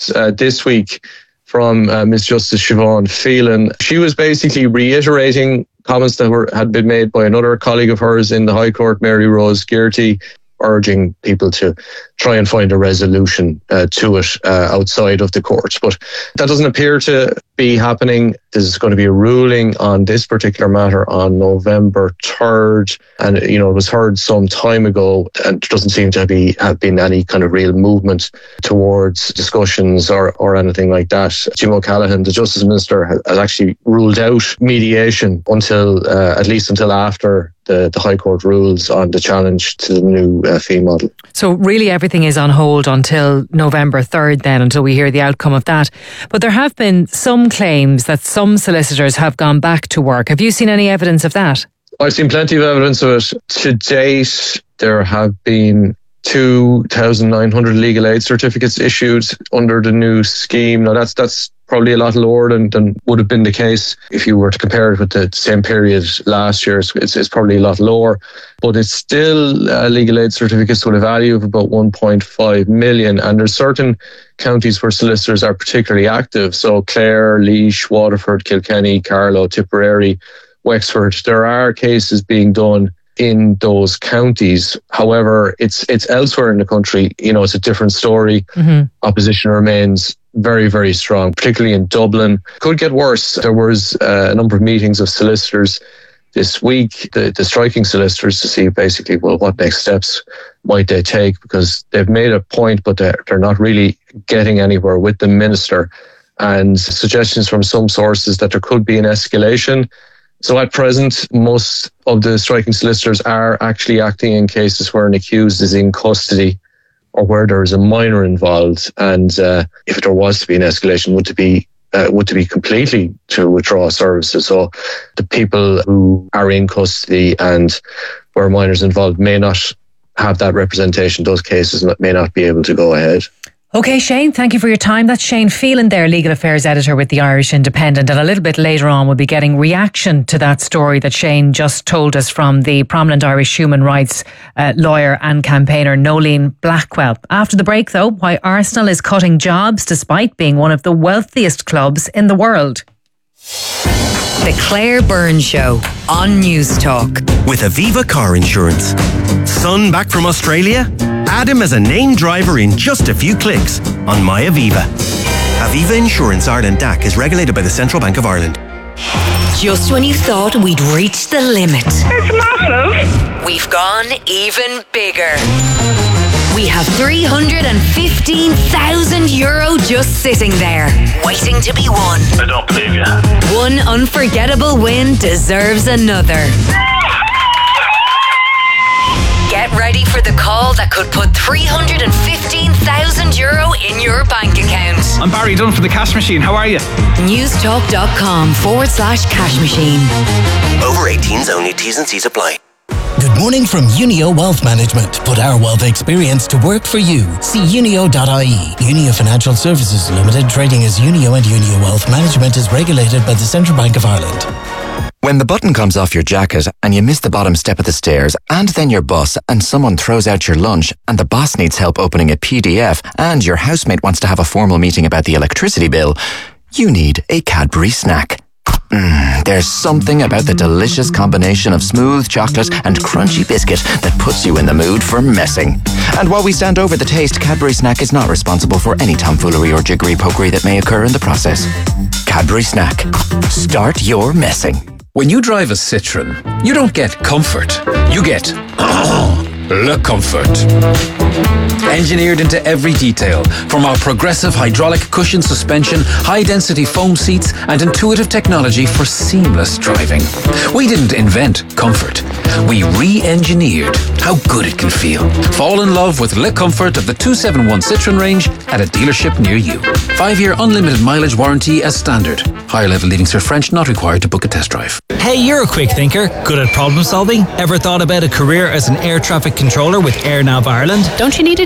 statements this week from Ms. Justice Siobhan Phelan. She was basically reiterating comments that had been made by another colleague of hers in the High Court, Mary Rose Gearty, urging people to try and find a resolution to it outside of the courts. But that doesn't appear to be happening. There's going to be a ruling on this particular matter on November 3rd. And, it was heard some time ago, and there doesn't seem to have been any kind of real movement towards discussions or anything like that. Jim O'Callaghan, the Justice Minister, has actually ruled out mediation at least until after the High Court rules on the challenge to the new fee model. So really everything is on hold until November 3rd then, until we hear the outcome of that. But there have been some claims that some solicitors have gone back to work. Have you seen any evidence of that? I've seen plenty of evidence of it. To date, there have been 2,900 legal aid certificates issued under the new scheme. Now that's probably a lot lower than would have been the case if you were to compare it with the same period last year. It's probably a lot lower, but it's still legal aid certificates with a value of about 1.5 million. And there's certain counties where solicitors are particularly active. So Clare, Laois, Waterford, Kilkenny, Carlow, Tipperary, Wexford. There are cases being done in those counties. However, it's elsewhere in the country. It's a different story. Mm-hmm. Opposition remains very, very strong, particularly in Dublin. Could get worse. There was a number of meetings of solicitors this week, the striking solicitors, to see basically, what next steps might they take, because they've made a point, but they're not really getting anywhere with the minister. And suggestions from some sources that there could be an escalation. So at present, most of the striking solicitors are actually acting in cases where an accused is in custody or where there is a minor involved. And if there was to be an escalation, would to be completely to withdraw services. So the people who are in custody and where minors involved may not have that representation. Those cases may not be able to go ahead. OK, Shane, thank you for your time. That's Shane Phelan there, Legal Affairs Editor with the Irish Independent. And a little bit later on, we'll be getting reaction to that story that Shane just told us from the prominent Irish human rights lawyer and campaigner Nolene Blackwell. After the break, though, why Arsenal is cutting jobs despite being one of the wealthiest clubs in the world. The Claire Byrne Show on News Talk. With Aviva Car Insurance. Son back from Australia? Add him as a named driver in just a few clicks on My Aviva. Aviva Insurance Ireland DAC is regulated by the Central Bank of Ireland. Just when you thought we'd reached the limit. It's massive. We've gone even bigger. We have €315,000 just sitting there, waiting to be won. I don't believe you. One unforgettable win deserves another. Get ready for the call that could put €315,000 in your bank account. I'm Barry Dunn from the Cash Machine. How are you? Newstalk.com/cash machine. Over 18s only. T's and C's apply. Good morning from Unio Wealth Management. Put our wealth experience to work for you. See unio.ie. Unio Financial Services Limited, trading as Unio and Unio Wealth Management, is regulated by the Central Bank of Ireland. When the button comes off your jacket and you miss the bottom step of the stairs, and then your bus and someone throws out your lunch and the boss needs help opening a PDF and your housemate wants to have a formal meeting about the electricity bill, you need a Cadbury snack. There's something about the delicious combination of smooth chocolate and crunchy biscuit that puts you in the mood for messing. And while we stand over the taste, Cadbury Snack is not responsible for any tomfoolery or jiggery-pokery that may occur in the process. Cadbury Snack. Start your messing. When you drive a Citroën, you don't get comfort. You get Le Comfort. Engineered into every detail, from our progressive hydraulic cushion suspension, high-density foam seats, and intuitive technology for seamless driving. We didn't invent comfort. We re-engineered how good it can feel. Fall in love with Le Comfort of the 271 Citroën range at a dealership near you. 5-year unlimited mileage warranty as standard. Higher level leaving cert French not required to book a test drive. Hey, you're a quick thinker, good at problem solving. Ever thought about a career as an air traffic controller with AirNav Ireland? Don't you need a degree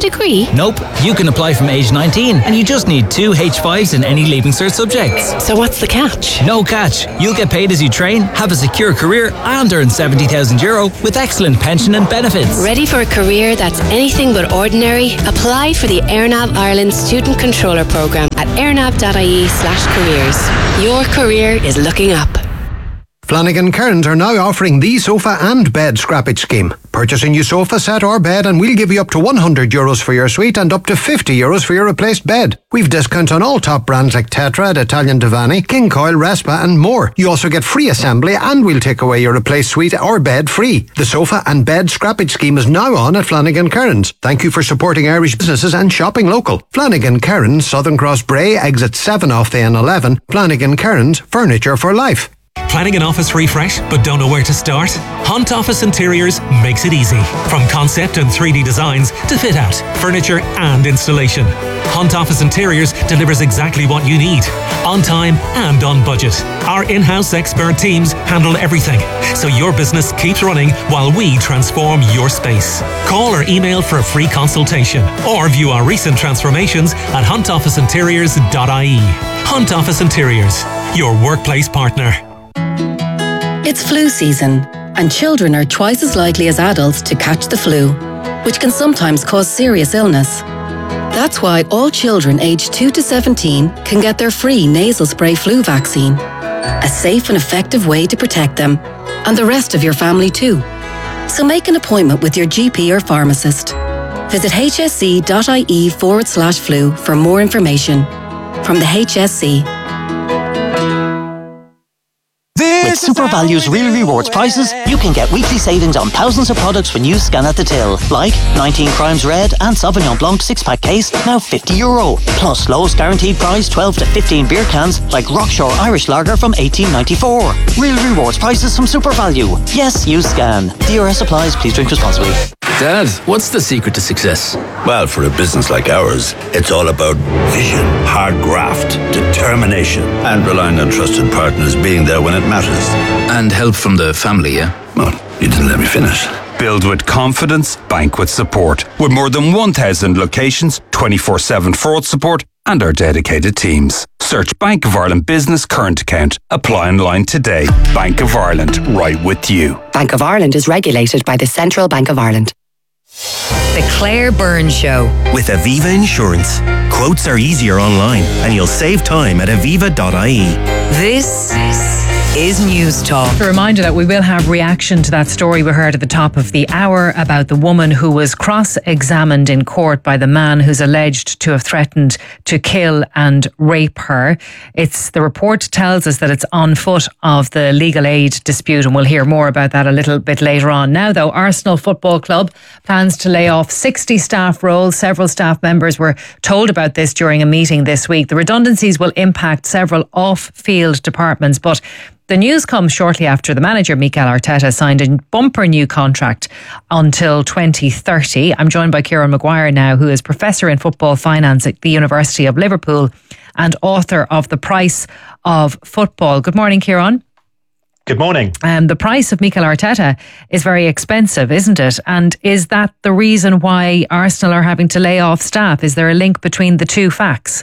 degree? Nope. You can apply from age 19 and you just need 2 H5s in any Leaving Cert subjects. So what's the catch? No catch. You'll get paid as you train, have a secure career and earn €70,000 with excellent pension and benefits. Ready for a career that's anything but ordinary? Apply for the AirNav Ireland Student Controller Programme at airnav.ie/careers. Your career is looking up. Flanagan Cairns are now offering the sofa and bed scrappage scheme. Purchase a new sofa set or bed and we'll give you up to €100 for your suite and up to €50 for your replaced bed. We've discounts on all top brands like Tetra, Italian Divani, King Coil, Respa and more. You also get free assembly and we'll take away your replaced suite or bed free. The sofa and bed scrappage scheme is now on at Flanagan Cairns. Thank you for supporting Irish businesses and shopping local. Flanagan Cairns, Southern Cross Bray, exit 7 off the N11. Flanagan Cairns, furniture for life. Planning an office refresh but don't know where to start? Hunt Office Interiors makes it easy. From concept and 3D designs to fit out, furniture and installation. Hunt Office Interiors delivers exactly what you need, on time and on budget. Our in-house expert teams handle everything, so your business keeps running while we transform your space. Call or email for a free consultation or view our recent transformations at huntofficeinteriors.ie. Hunt Office Interiors, your workplace partner. It's flu season, and children are twice as likely as adults to catch the flu, which can sometimes cause serious illness. That's why all children aged 2 to 17 can get their free nasal spray flu vaccine. A safe and effective way to protect them, and the rest of your family too. So make an appointment with your GP or pharmacist. Visit hsc.ie/flu for more information. From the HSC. With SuperValue's Real Rewards prices, you can get weekly savings on thousands of products when you scan at the till. Like 19 Crimes Red and Sauvignon Blanc 6-pack case, now €50. Plus lowest guaranteed price 12 to 15 beer cans like Rockshore Irish Lager from 1894. Real Rewards prices from SuperValue. Yes, you scan. DRS applies. Please drink responsibly. Dad, what's the secret to success? Well, for a business like ours, it's all about vision, hard graft, determination, and relying on trusted partners being there when it matters. And help from the family, yeah? Well, you didn't let me finish. Build with confidence, bank with support. With more than 1,000 locations, 24/7 fraud support, and our dedicated teams. Search Bank of Ireland Business Current Account. Apply online today. Bank of Ireland, right with you. Bank of Ireland is regulated by the Central Bank of Ireland. The Claire Byrne Show. With Aviva Insurance. Quotes are easier online and you'll save time at aviva.ie. This is News Talk. A reminder that we will have reaction to that story we heard at the top of the hour about the woman who was cross-examined in court by the man who's alleged to have threatened to kill and rape her. The report tells us that it's on foot of the legal aid dispute, and we'll hear more about that a little bit later on. Now though, Arsenal Football Club plans to lay off 60 staff roles. Several staff members were told about this during a meeting this week. The redundancies will impact several off-field departments, but the news comes shortly after the manager, Mikel Arteta, signed a bumper new contract until 2030. I'm joined by Kieran Maguire now, who is Professor in Football Finance at the University of Liverpool and author of The Price of Football. Good morning, Kieran. Good morning. The price of Mikel Arteta is very expensive, isn't it? And is that the reason why Arsenal are having to lay off staff? Is there a link between the two facts?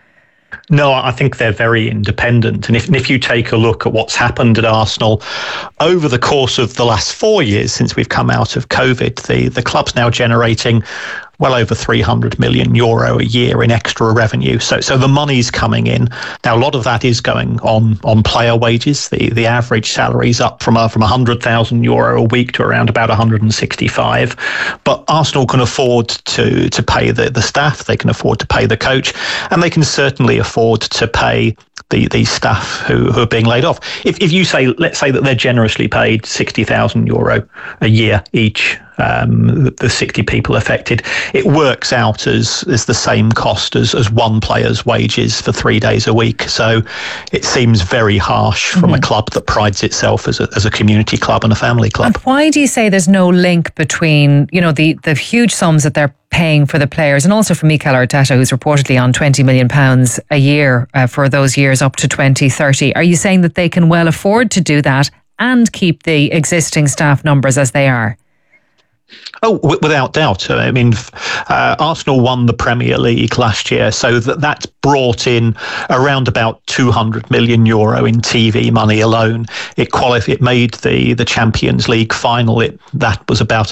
No, I think they're very independent. And if you take a look at what's happened at Arsenal over the course of the last 4 years since we've come out of COVID, the club's now generating well over €300 million a year in extra revenue. So the money's coming in. Now, a lot of that is going on player wages. The average salary is up from €100,000 a week to around about 165. But Arsenal can afford to pay the staff, they can afford to pay the coach, and they can certainly afford to pay the staff who are being laid off. If you say, let's say that they're generously paid €60,000 a year each, the 60 people affected, it works out as the same cost as one player's wages for 3 days a week. So it seems very harsh from a club that prides itself as a community club and a family club. And why do you say there's no link between, the huge sums that they're paying for the players and also for Mikel Arteta, who's reportedly on £20 million a year for those years up to 2030? Are you saying that they can well afford to do that and keep the existing staff numbers as they are? Oh, without doubt. I mean, Arsenal won the Premier League last year, so that's brought in around about €200 million in TV money alone. It made the Champions League final. That was about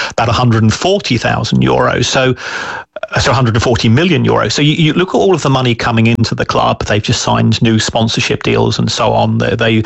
€140,000. So 140 million euros. So you look at all of the money coming into the club. They've just signed new sponsorship deals and so on. They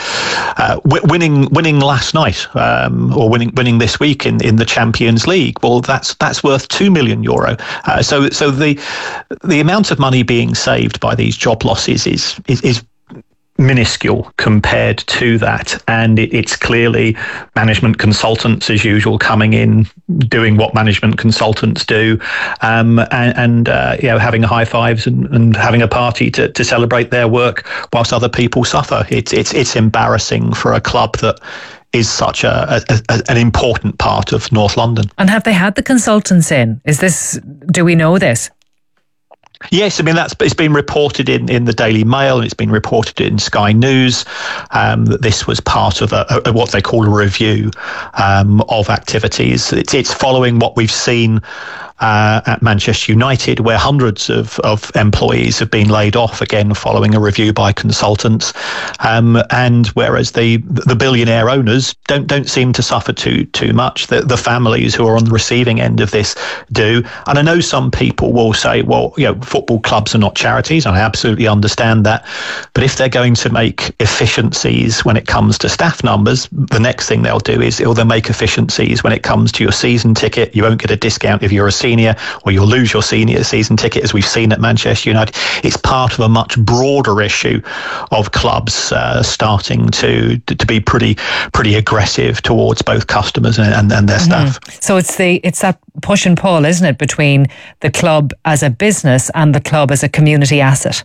winning last night or winning this week in the Champions League. Well, that's worth €2 million. So the amount of money being saved by these job losses is minuscule compared to that, and it's clearly management consultants as usual coming in doing what management consultants do, and having high fives and having a party to celebrate their work whilst other people suffer. It's embarrassing for a club that is such an important part of North London. And have they had the consultants in? Do we know this? Yes, I mean it's been reported in the Daily Mail, and it's been reported in Sky News that this was part of a what they call a review of activities. It's following what we've seen at Manchester United, where hundreds of employees have been laid off, again following a review by consultants, and whereas the billionaire owners don't seem to suffer too much, the families who are on the receiving end of this do. And I know some people will say, well, football clubs are not charities, and I absolutely understand that, but if they're going to make efficiencies when it comes to staff numbers, the next thing they'll do is they'll make efficiencies when it comes to your season ticket. You won't get a discount if you're a senior, or you'll lose your senior season ticket, as we've seen at Manchester United. It's part of a much broader issue of clubs starting to be pretty aggressive towards both customers and their staff. So it's that push and pull, isn't it, between the club as a business and the club as a community asset?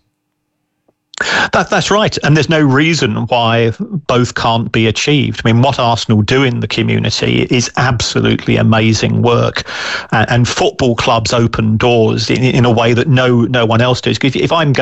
That's right, and there's no reason why both can't be achieved. I mean, what Arsenal do in the community is absolutely amazing work, and football clubs open doors in a way that no one else does. Because if I'm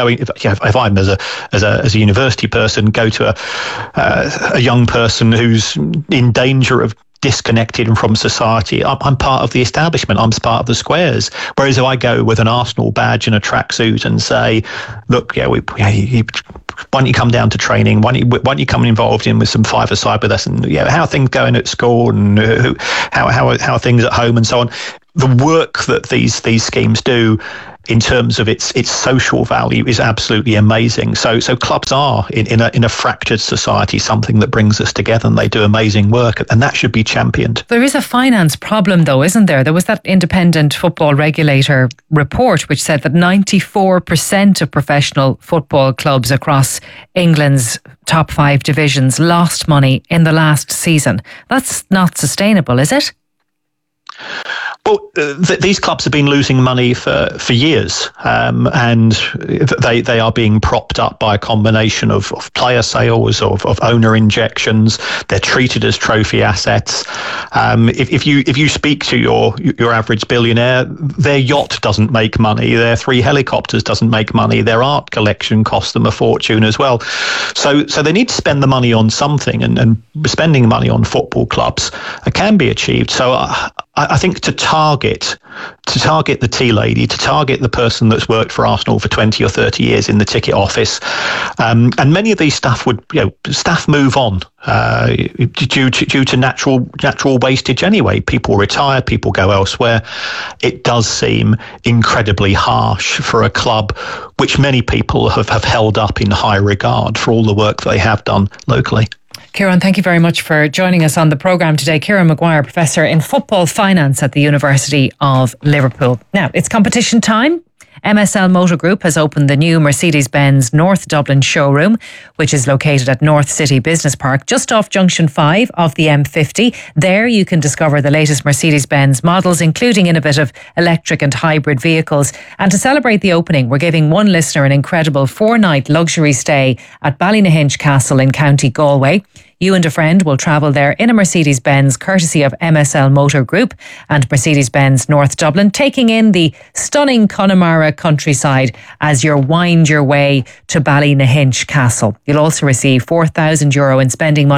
as a university person go to a young person who's in danger of disconnected from society, I'm part of the establishment, I'm part of the squares. Whereas if I go with an Arsenal badge and a tracksuit and say, look, why don't you come down to training? Why don't you come involved in with some five-a-side with us? And how are things going at school, and how are things at home, and so on. The work that these schemes do in terms of its social value is absolutely amazing. So clubs are in a fractured society something that brings us together, and they do amazing work, and that should be championed. There is a finance problem though, isn't there? There was that independent football regulator report which said that 94% of professional football clubs across England's top 5 divisions lost money in the last season. That's not sustainable, is it? Well, these clubs have been losing money for years, and they are being propped up by a combination of player sales, of owner injections. They're treated as trophy assets. If you speak to your average billionaire, their yacht doesn't make money. Their 3 helicopters doesn't make money. Their art collection costs them a fortune as well. So they need to spend the money on something, and spending money on football clubs can be achieved. So I think to target the tea lady, to target the person that's worked for Arsenal for 20 or 30 years in the ticket office, and many of these staff move on due to natural wastage anyway. People retire, people go elsewhere. It does seem incredibly harsh for a club which many people have held up in high regard for all the work they have done locally. Kieran, thank you very much for joining us on the programme today. Kieran Maguire, Professor in Football Finance at the University of Liverpool. Now, it's competition time. MSL Motor Group has opened the new Mercedes-Benz North Dublin showroom, which is located at North City Business Park, just off Junction 5 of the M50. There you can discover the latest Mercedes-Benz models, including innovative electric and hybrid vehicles. And to celebrate the opening, we're giving one listener an incredible 4-night luxury stay at Ballynahinch Castle in County Galway. You and a friend will travel there in a Mercedes-Benz courtesy of MSL Motor Group and Mercedes-Benz North Dublin, taking in the stunning Connemara countryside as you wind your way to Ballynahinch Castle. You'll also receive €4,000 in spending money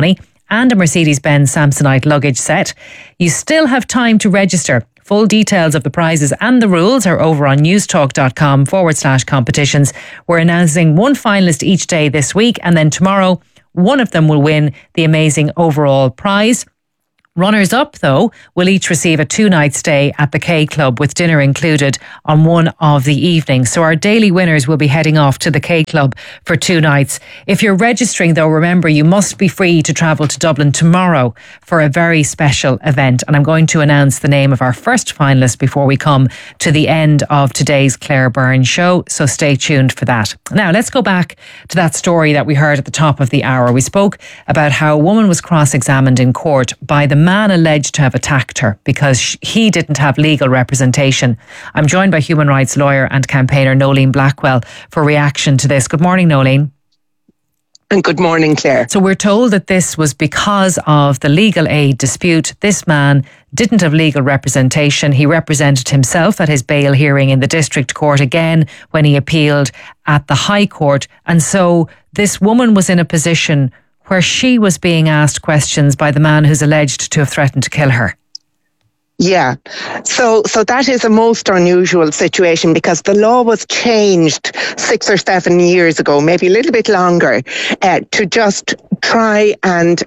and a Mercedes-Benz Samsonite luggage set. You still have time to register. Full details of the prizes and the rules are over on newstalk.com/competitions. We're announcing one finalist each day this week, and then tomorrow one of them will win the amazing overall prize. Runners up, though, will each receive a 2-night stay at the K Club with dinner included on one of the evenings. So our daily winners will be heading off to the K Club for 2 nights. If you're registering, though, remember you must be free to travel to Dublin tomorrow for a very special event. And I'm going to announce the name of our first finalist before we come to the end of today's Claire Byrne show. So stay tuned for that. Now, let's go back to that story that we heard at the top of the hour. We spoke about how a woman was cross-examined in court by the man alleged to have attacked her because he didn't have legal representation. I'm joined by human rights lawyer and campaigner Nolene Blackwell for reaction to this. Good morning, Nolene. And good morning, Claire. So we're told that this was because of the legal aid dispute. This man didn't have legal representation. He represented himself at his bail hearing in the district court again when he appealed at the High Court. And so this woman was in a position where she was being asked questions by the man who's alleged to have threatened to kill her. Yeah. So that is a most unusual situation because the law was changed 6 or 7 years ago, maybe a little bit longer, to just try and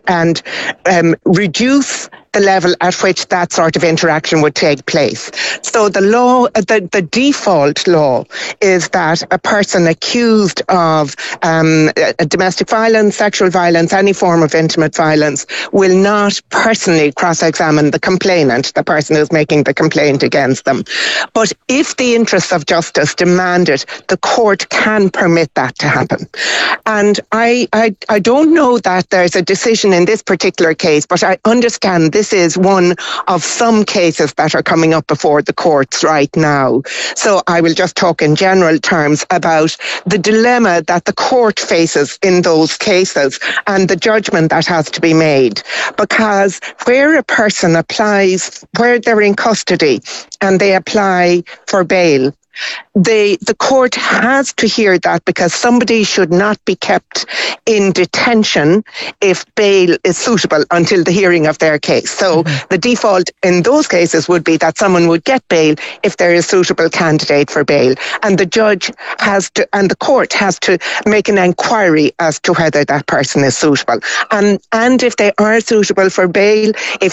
reduce the level at which that sort of interaction would take place. So the law, the default law is that a person accused of domestic violence, sexual violence, any form of intimate violence will not personally cross-examine the complainant, the person who's making the complaint against them. But if the interests of justice demand it, the court can permit that to happen. And I don't know that there's a decision in this particular case, but I understand this is one of some cases that are coming up before the courts right now. So I will just talk in general terms about the dilemma that the court faces in those cases and the judgment that has to be made. Because where a person applies, where they're in custody and they apply for bail, the court has to hear that because somebody should not be kept in detention if bail is suitable until the hearing of their case. So the default in those cases would be that someone would get bail if there is a suitable candidate for bail. And the judge has to, and the court has to make an inquiry as to whether that person is suitable. And if they are suitable for bail,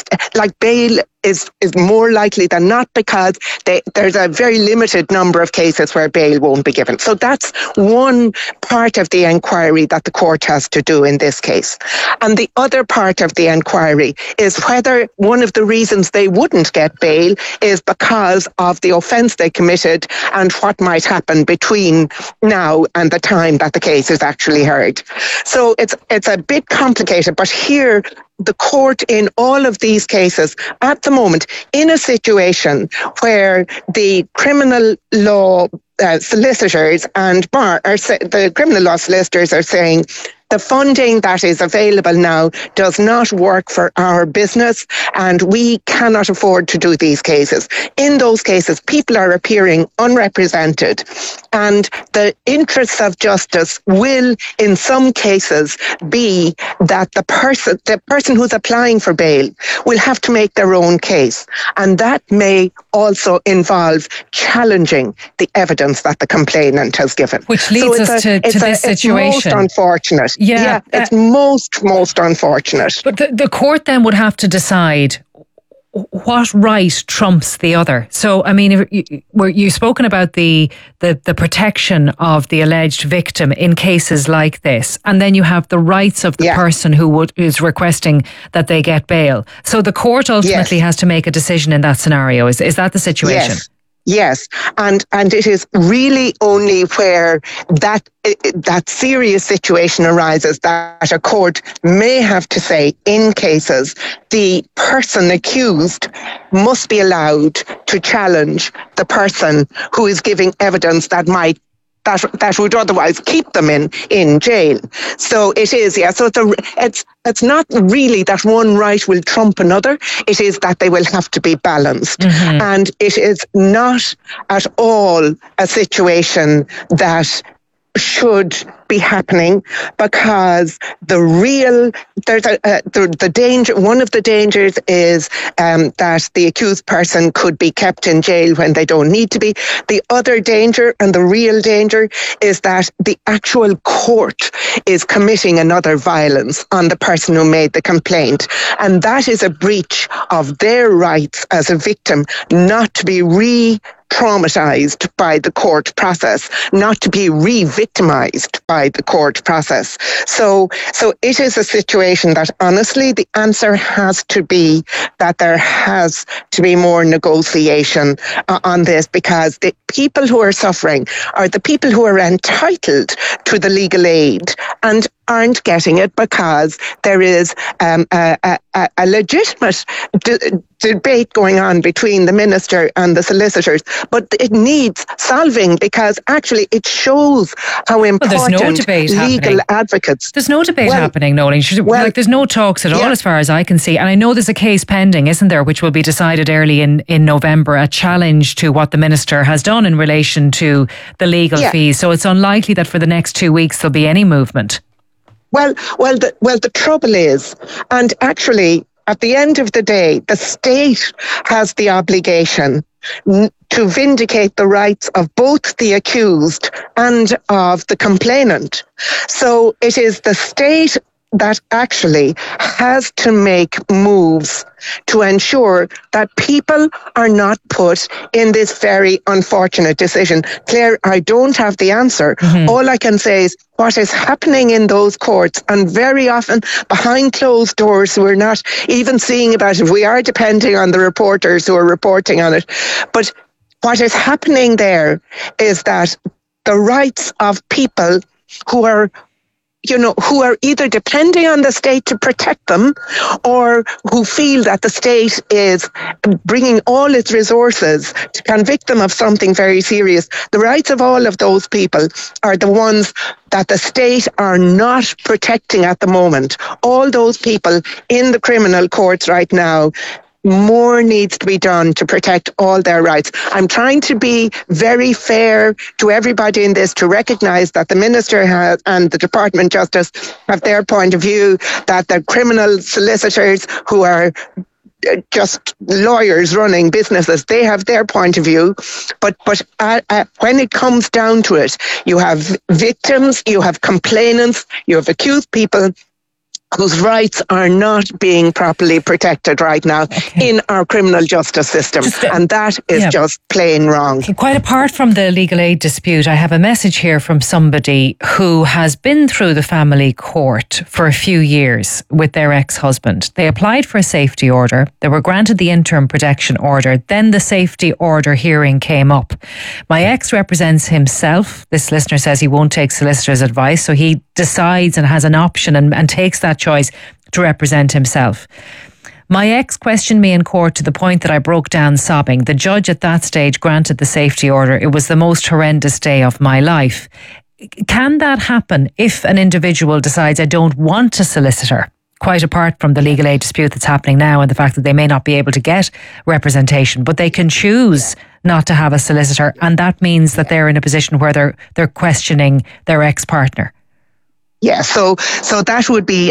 bail is more likely than not because there's a very limited number of cases where bail won't be given. So that's one part of the inquiry that the court has to do in this case. And the other part of the inquiry is whether one of the reasons they wouldn't get bail is because of the offence they committed and what might happen between now and the time that the case is actually heard. So it's a bit complicated, but here the court in all of these cases at the moment in a situation where the criminal law solicitors and the criminal law solicitors are saying the funding that is available now does not work for our business and we cannot afford to do these cases. In those cases, people are appearing unrepresented and the interests of justice will, in some cases, be that the person who's applying for bail will have to make their own case. And that may also involve challenging the evidence that the complainant has given. Which leads us to this situation. It's most unfortunate. Yeah, it's most unfortunate. But the court then would have to decide what right trumps the other. So, I mean, you've spoken about the protection of the alleged victim in cases like this, and then you have the rights of the person who is requesting that they get bail. So the court ultimately has to make a decision in that scenario. Is that the situation? Yes, and it is really only where that serious situation arises that a court may have to say in cases the person accused must be allowed to challenge the person who is giving evidence that would otherwise keep them in jail. So it is, so it's not really that one right will trump another. It is that they will have to be balanced. Mm-hmm. And it is not at all a situation that should be happening, because the danger. One of the dangers is that the accused person could be kept in jail when they don't need to be. The other danger, and the real danger, is that the actual court is committing another violence on the person who made the complaint, and that is a breach of their rights as a victim not to be traumatized by the court process, not to be re-victimized by the court process. So it is a situation that, honestly, the answer has to be that there has to be more negotiation on this, because the people who are suffering are the people who are entitled to the legal aid and aren't getting it because there is a legitimate debate going on between the minister and the solicitors, but it needs solving, because actually it shows how important legal advocates. There's no debate happening, Noeline. There's no talks at all, as far as I can see. And I know there's a case pending, isn't there, which will be decided early in November, a challenge to what the minister has done in relation to the legal fees. So it's unlikely that for the next 2 weeks there'll be any movement. Well, the trouble is, and actually, at the end of the day, the state has the obligation to vindicate the rights of both the accused and of the complainant. So it is the state that actually has to make moves to ensure that people are not put in this very unfortunate decision. Claire, I don't have the answer. All I can say is what is happening in those courts, and very often behind closed doors, we're not even seeing about it. We are depending on the reporters who are reporting on it. But what is happening there is that the rights of people who are either depending on the state to protect them, or who feel that the state is bringing all its resources to convict them of something very serious. The rights of all of those people are the ones that the state are not protecting at the moment. All those people in the criminal courts right now, more needs to be done to protect all their rights. I'm trying to be very fair to everybody in this, to recognise that the Minister has, and the Department of Justice have their point of view, that the criminal solicitors who are just lawyers running businesses, they have their point of view. But when it comes down to it, you have victims, you have complainants, you have accused people whose rights are not being properly protected right now in our criminal justice system. And that is just plain wrong. Quite apart from the legal aid dispute, I have a message here from somebody who has been through the family court for a few years with their ex-husband. They applied for a safety order. They were granted the interim protection order. Then the safety order hearing came up. My ex represents himself. This listener says he won't take solicitor's advice, so he decides and has an option and takes that choice to represent himself. My ex questioned me in court to the point that I broke down sobbing. The judge at that stage granted the safety order. It was the most horrendous day of my life. Can that happen if an individual decides, I don't want a solicitor? Quite apart from the legal aid dispute that's happening now and the fact that they may not be able to get representation, but they can choose not to have a solicitor, and that means that they're in a position where they're questioning their ex-partner. Yeah, so that would be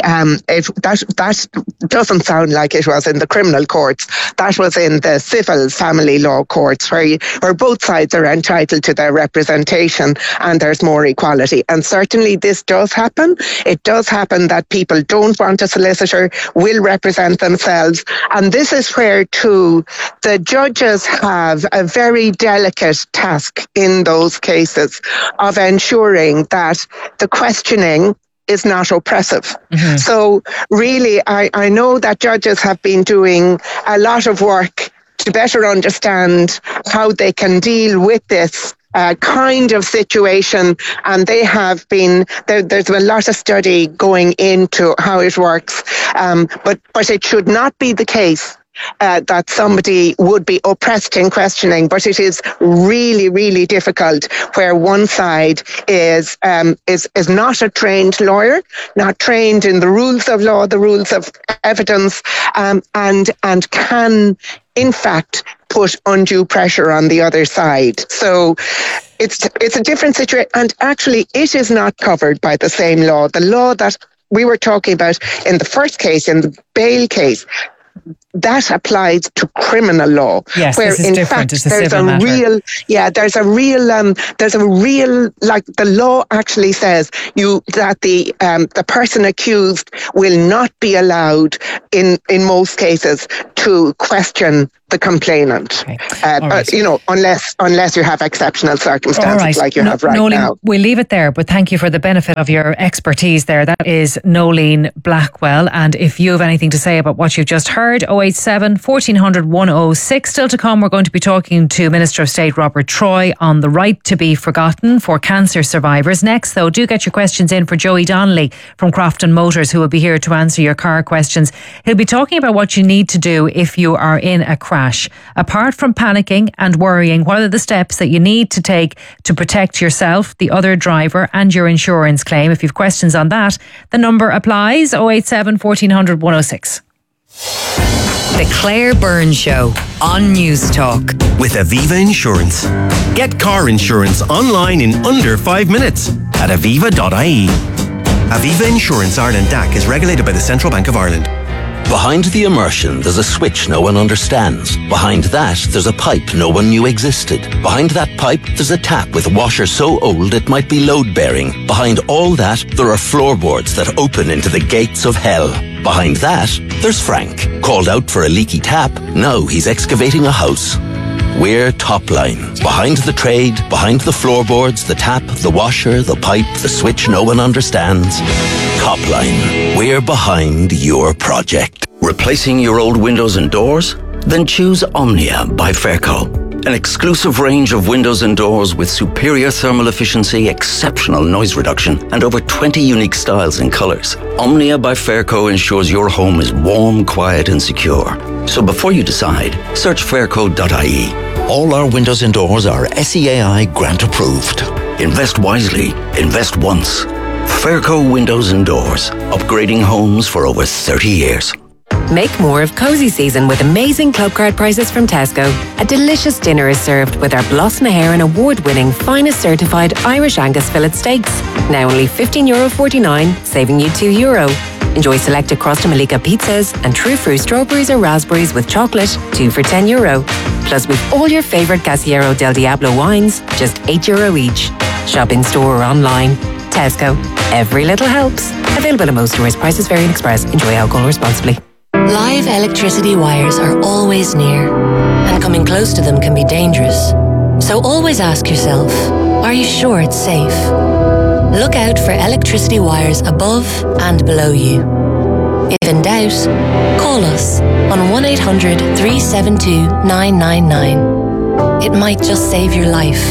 that doesn't sound like it was in the criminal courts. That was in the civil family law courts, where both sides are entitled to their representation and there's more equality. And certainly this does happen. It does happen that people don't want a solicitor, will represent themselves, and this is where too the judges have a very delicate task in those cases of ensuring that the questioning is not oppressive. So really, I know that judges have been doing a lot of work to better understand how they can deal with this kind of situation, and they have been there's a lot of study going into how it works, but it should not be the case that somebody would be oppressed in questioning, but it is really, really difficult where one side is not a trained lawyer, not trained in the rules of law, the rules of evidence, and can, in fact, put undue pressure on the other side. So It's a different situation, and actually it is not covered by the same law. The law that we were talking about in the first case, in the bail case, that applies to criminal law. Yes, where this is in different. fact It's a there's civil matter. there's a real like the law actually says that the person accused will not be allowed in most cases to question the complainant. Okay. Right. Unless you have exceptional circumstances like you have right Nolene, now. we'll leave it there, but thank you for the benefit of your expertise there. That is Nolene Blackwell. And if you have anything to say about what you've just heard, 087 1400 106. Still to come, we're going to be talking to Minister of State Robert Troy on the right to be forgotten for cancer survivors. Next, though, do get your questions in for Joey Donnelly from Crofton Motors, who will be here to answer your car questions. He'll be talking about what you need to do if you are in a crash. Apart from panicking and worrying, what are the steps that you need to take to protect yourself, the other driver and your insurance claim? If you've questions on that, the number applies, 087 1400 106. The Claire Byrne Show on News Talk. With Aviva Insurance. Get car insurance online in under 5 minutes at aviva.ie. Aviva Insurance Ireland DAC is regulated by the Central Bank of Ireland. Behind the immersion, there's a switch no one understands. Behind that, there's a pipe no one knew existed. Behind that pipe, there's a tap with a washer so old it might be load-bearing. Behind all that, there are floorboards that open into the gates of hell. Behind that, there's Frank. Called out for a leaky tap, now he's excavating a house. We're Topline. Behind the trade, behind the floorboards, the tap, the washer, the pipe, the switch no one understands. Topline. We're behind your project. Replacing your old windows and doors? Then choose Omnia by Fairco. An exclusive range of windows and doors with superior thermal efficiency, exceptional noise reduction, and over 20 unique styles and colours. Omnia by Fairco ensures your home is warm, quiet and secure. So before you decide, search fairco.ie. All our windows and doors are SEAI grant approved. Invest wisely. Invest once. Fairco Windows and Doors. Upgrading homes for over 30 years. Make more of cosy season with amazing club card prices from Tesco. A delicious dinner is served with our Blas na HÉireann award-winning finest certified Irish Angus fillet steaks. Now only €15.49, saving you €2. Enjoy selected Crosta Malika pizzas and True Fruit strawberries or raspberries with chocolate, 2 for €10. Plus with all your favourite Casiero del Diablo wines, just €8 each. Shop in store or online. Tesco. Every little helps. Available at most stores. Prices vary in Express. Enjoy alcohol responsibly. Live electricity wires are always near, and coming close to them can be dangerous. So always ask yourself, are you sure it's safe? Look out for electricity wires above and below you. If in doubt, call us on 1800 372 999. It might just save your life.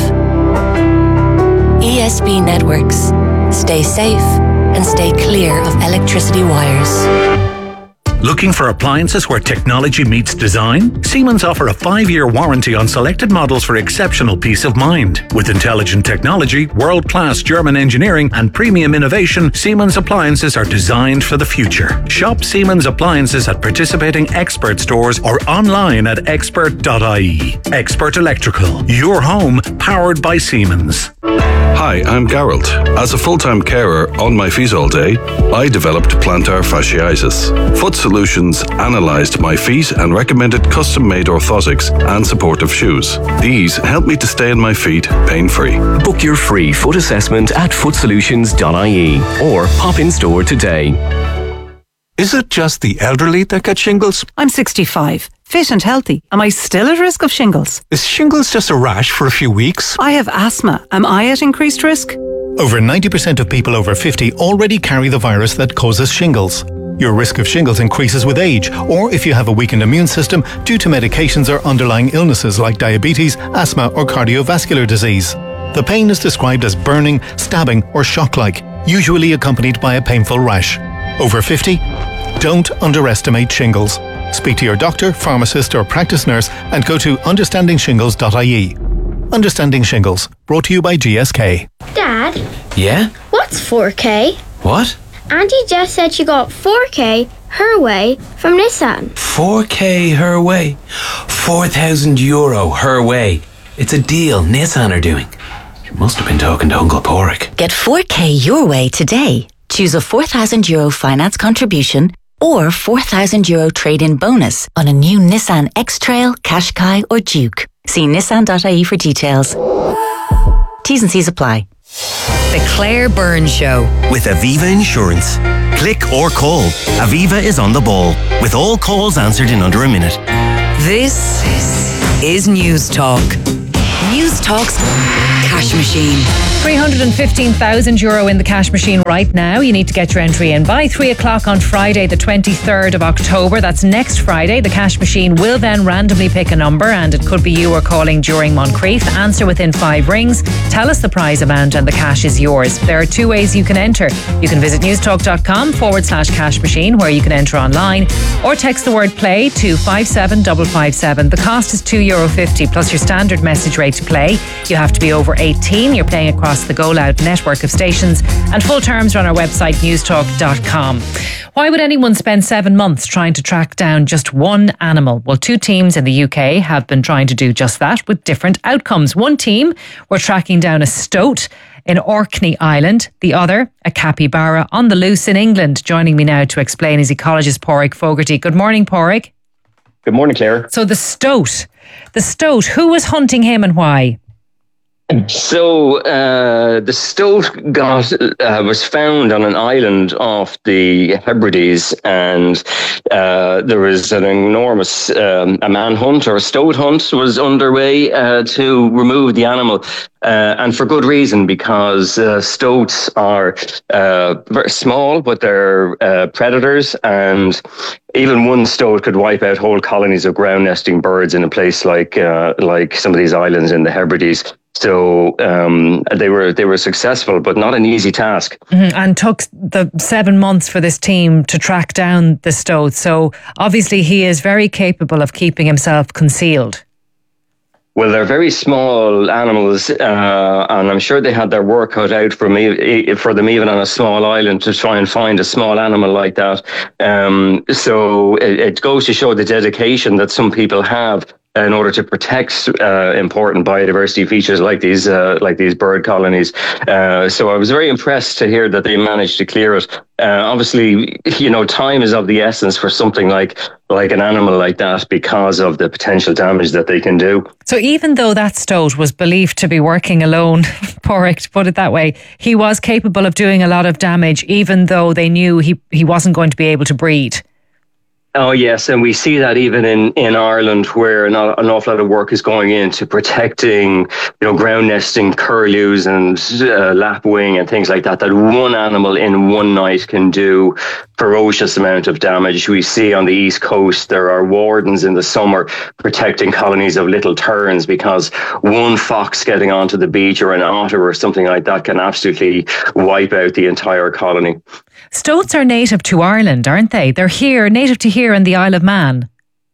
ESB Networks. Stay safe and stay clear of electricity wires. Looking for appliances where technology meets design? Siemens offer a 5-year warranty on selected models for exceptional peace of mind. With intelligent technology, world-class German engineering and premium innovation, Siemens appliances are designed for the future. Shop Siemens appliances at participating Expert stores or online at expert.ie. Expert Electrical. Your home powered by Siemens. Hi, I'm Gerald. As a full-time carer on my feet all day, I developed plantar fasciitis. Foot Solutions analysed my feet and recommended custom-made orthotics and supportive shoes. These help me to stay on my feet pain-free. Book your free foot assessment at footsolutions.ie or pop in store today. Is it just the elderly that get shingles? I'm 65, fit and healthy. Am I still at risk of shingles? Is shingles just a rash for a few weeks? I have asthma. Am I at increased risk? Over 90% of people over 50 already carry the virus that causes shingles. Your risk of shingles increases with age, or if you have a weakened immune system due to medications or underlying illnesses like diabetes, asthma or cardiovascular disease. The pain is described as burning, stabbing or shock-like, usually accompanied by a painful rash. Over 50? Don't underestimate shingles. Speak to your doctor, pharmacist or practice nurse and go to understandingshingles.ie. Understanding Shingles, brought to you by GSK. Dad? Yeah? What's 4K? What? Auntie just said she got 4K her way from Nissan. 4K her way? €4,000 her way. It's a deal Nissan are doing. Must have been talking to Uncle Porrick. Get 4K your way today. Choose a €4,000 finance contribution or €4,000 trade-in bonus on a new Nissan X-Trail, Qashqai or Duke. See nissan.ie for details. T's and C's apply. The Claire Byrne Show. With Aviva Insurance. Click or call. Aviva is on the ball, with all calls answered in under a minute. This is News Talk. News Talk's cash machine. €315,000 in the cash machine right now. You need to get your entry in by 3 o'clock on Friday, the 23rd of October. That's next Friday. The cash machine will then randomly pick a number, and it could be you or calling during Moncrief. Answer within 5 rings. Tell us the prize amount and the cash is yours. There are 2 ways you can enter. You can visit newstalk.com/cash machine, where you can enter online, or text the word play to 57557. The cost is €2.50 plus your standard message rate to play. You have to be over 18. You're playing across the Go Loud network of stations, and full terms are on our website newstalk.com. Why would anyone spend 7 months trying to track down just one animal? Well, 2 teams in the UK have been trying to do just that with different outcomes. One team were tracking down a stoat in Orkney Island, the other a capybara on the loose in England. Joining me now to explain is ecologist Pádraig Fogarty. Good morning, Pádraig. Good morning, Claire. So the stoat, who was hunting him and why? So the stoat was found on an island off the Hebrides, and there was an enormous a manhunt or a stoat hunt was underway to remove the animal. And for good reason, because stoats are very small, but they're predators, and even one stoat could wipe out whole colonies of ground nesting birds in a place like some of these islands in the Hebrides. So they were successful, but not an easy task. Mm-hmm. And took the 7 months for this team to track down the stoat. So obviously he is very capable of keeping himself concealed. Well, they're very small animals, and I'm sure they had their work cut out for them even on a small island to try and find a small animal like that. So it goes to show the dedication that some people have in order to protect important biodiversity features like these bird colonies. So I was very impressed to hear that they managed to clear it. Obviously, time is of the essence for something like an animal like that because of the potential damage that they can do. So even though that stoat was believed to be working alone, Pádraig, to put it that way, he was capable of doing a lot of damage, even though they knew he wasn't going to be able to breed. Oh, yes. And we see that even in Ireland, where an awful lot of work is going into protecting, ground nesting curlews and lapwing and things like that one animal in one night can do ferocious amount of damage. We see on the East Coast, there are wardens in the summer protecting colonies of little terns because one fox getting onto the beach or an otter or something like that can absolutely wipe out the entire colony. Stoats are native to Ireland, aren't they? They're native to here in the Isle of Man.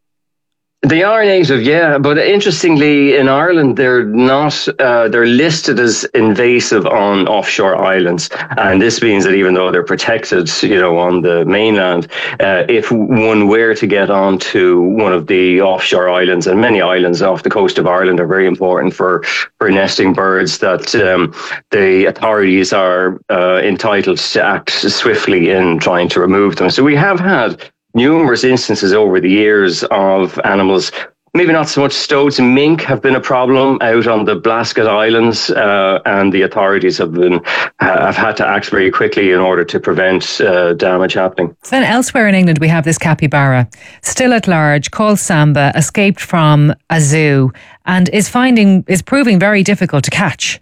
They are native, yeah, but interestingly, in Ireland, they're not. They're listed as invasive on offshore islands, and this means that even though they're protected, on the mainland, if one were to get onto one of the offshore islands, and many islands off the coast of Ireland are very important for nesting birds, that the authorities are entitled to act swiftly in trying to remove them. So we have had numerous instances over the years of animals, maybe not so much stoats. Mink have been a problem out on the Blasket Islands, and the authorities have had to act very quickly in order to prevent damage happening. So then elsewhere in England, we have this capybara, still at large, called Samba, escaped from a zoo, and is proving very difficult to catch.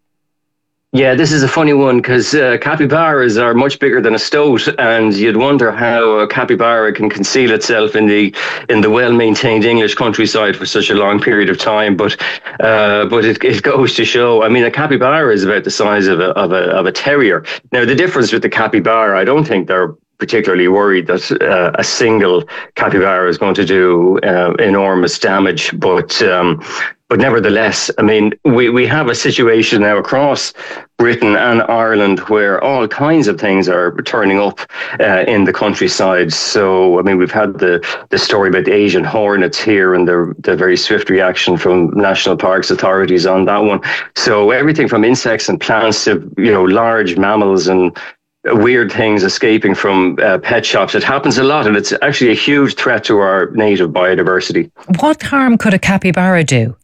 Yeah, this is a funny one because capybaras are much bigger than a stoat, and you'd wonder how a capybara can conceal itself in the well-maintained English countryside for such a long period of time. But it goes to show. I mean, a capybara is about the size of a terrier. Now, the difference with the capybara, I don't think they're particularly worried that a single capybara is going to do enormous damage, but But nevertheless, I mean, we have a situation now across Britain and Ireland where all kinds of things are turning up in the countryside. So, I mean, we've had the story about the Asian hornets here and the very swift reaction from National Parks authorities on that one. So everything from insects and plants to, large mammals and weird things escaping from pet shops. It happens a lot, and it's actually a huge threat to our native biodiversity. What harm could a capybara do?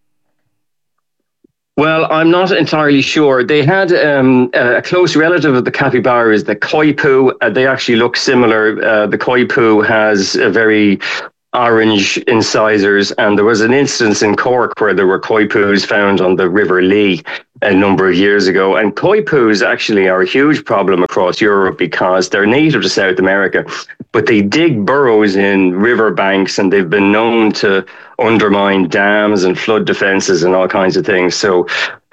Well, I'm not entirely sure. They had a close relative of the capybara is the coypu. They actually look similar. The coypu has a very orange incisors, and there was an instance in Cork where there were coypus found on the River Lee a number of years ago. And coypus actually are a huge problem across Europe because they're native to South America, but they dig burrows in river banks, and they've been known to undermine dams and flood defences and all kinds of things. So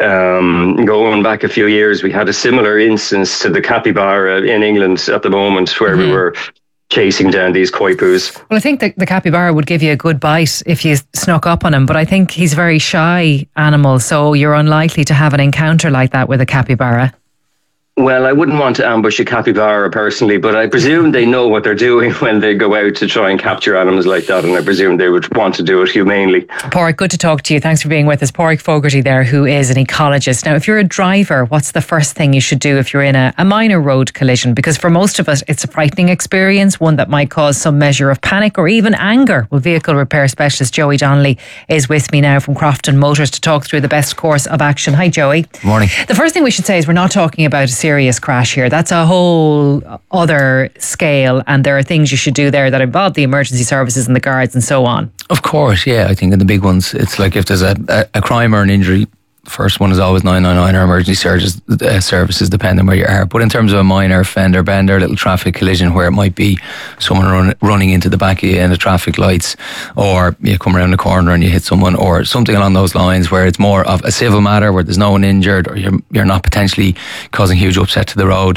going back a few years, we had a similar instance to the capybara in England at the moment where we were chasing down these coypus. Well, I think that the capybara would give you a good bite if you snuck up on him, but I think he's a very shy animal, so you're unlikely to have an encounter like that with a capybara. Well, I wouldn't want to ambush a capybara personally, but I presume they know what they're doing when they go out to try and capture animals like that, and I presume they would want to do it humanely. Pádraig, good to talk to you. Thanks for being with us. Pádraig Fogarty there, who is an ecologist. Now, if you're a driver, what's the first thing you should do if you're in a minor road collision? Because for most of us, it's a frightening experience, one that might cause some measure of panic or even anger. Well, vehicle repair specialist Joey Donnelly is with me now from Crofton Motors to talk through the best course of action. Hi, Joey. Good morning. The first thing we should say is we're not talking about a serious crash here. That's a whole other scale, and there are things you should do there that involve the emergency services and the guards and so on. Of course, yeah. I think in the big ones, it's like if there's a crime or an injury, first one is always 999 or emergency services, depending on where you are. But in terms of a minor fender bender, little traffic collision where it might be someone running into the back of you in the traffic lights, or you come around the corner and you hit someone, or something along those lines where it's more of a civil matter where there's no one injured, or you're not potentially causing huge upset to the road,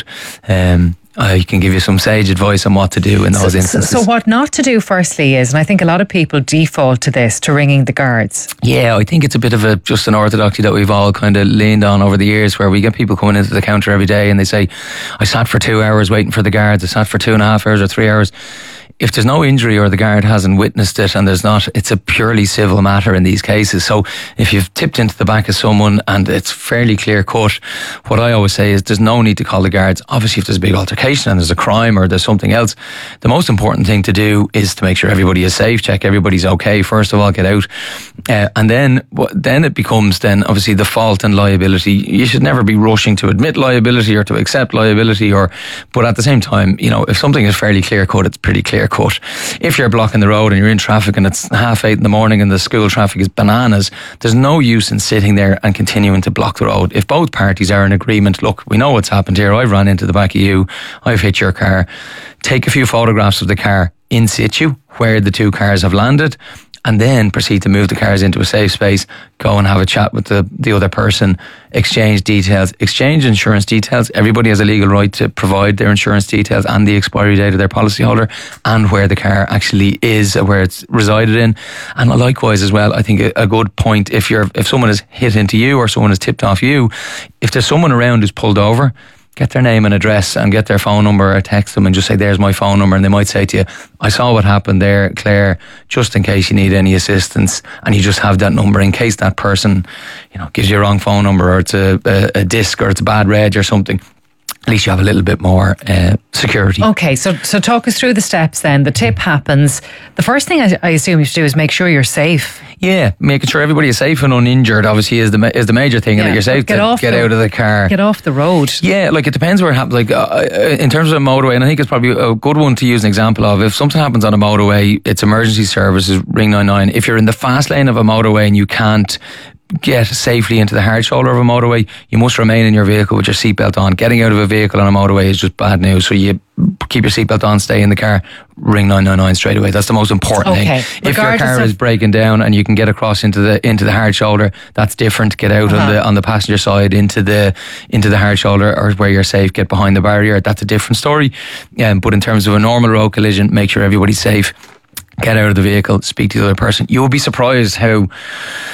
I can give you some sage advice on what to do in those instances. So what not to do firstly is, and I think a lot of people default to this, to ringing the guards. Yeah, I think it's a bit of just an orthodoxy that we've all kind of leaned on over the years, where we get people coming into the counter every day and they say, I sat for 2 hours waiting for the guards, I sat for 2.5 hours or 3 hours. If there's no injury or the guard hasn't witnessed it, and it's a purely civil matter in these cases. So if you've tipped into the back of someone and it's fairly clear cut, what I always say is there's no need to call the guards. Obviously, if there's a big altercation and there's a crime or there's something else, the most important thing to do is to make sure everybody is safe, check everybody's okay. First of all, get out. And then it becomes obviously the fault and liability. You should never be rushing to admit liability or to accept liability, but at the same time, if something is fairly clear cut, it's pretty clear cut. If you're blocking the road and you're in traffic and it's 8:30 in the morning and the school traffic is bananas, there's no use in sitting there and continuing to block the road. If both parties are in agreement, look, we know what's happened here, I've run into the back of you, I've hit your car, take a few photographs of the car in situ, where the two cars have landed, and then proceed to move the cars into a safe space, go and have a chat with the other person, exchange details, exchange insurance details. Everybody has a legal right to provide their insurance details and the expiry date of their policyholder and where the car actually is, where it's resided in. And likewise as well, I think a good point, if someone has hit into you or someone has tipped off you, if there's someone around who's pulled over, get their name and address and get their phone number, or text them and just say, there's my phone number. And they might say to you, I saw what happened there, Claire, just in case you need any assistance. And you just have that number in case that person, gives you a wrong phone number, or it's a disc, or it's a bad reg or something. At least you have a little bit more security. Okay, so talk us through the steps then. The tip happens. The first thing I assume you should do is make sure you're safe. Yeah, making sure everybody is safe and uninjured obviously is the major thing, and that you're safe to get out of the car. Get off the road. Yeah, it depends where it happens. In terms of a motorway, and I think it's probably a good one to use an example of, if something happens on a motorway, it's emergency services, ring 999. If you're in the fast lane of a motorway and you can't get safely into the hard shoulder of a motorway, you must remain in your vehicle with your seatbelt on. Getting out of a vehicle on a motorway is just bad news. So you keep your seatbelt on, stay in the car, ring 999 straight away. That's the most important thing. If your car is breaking down and you can get across into the hard shoulder, that's different. Get out on the passenger side into the hard shoulder, or where you're safe, get behind the barrier. That's a different story. But in terms of a normal road collision, make sure everybody's safe. Get out of the vehicle, speak to the other person. You will be surprised how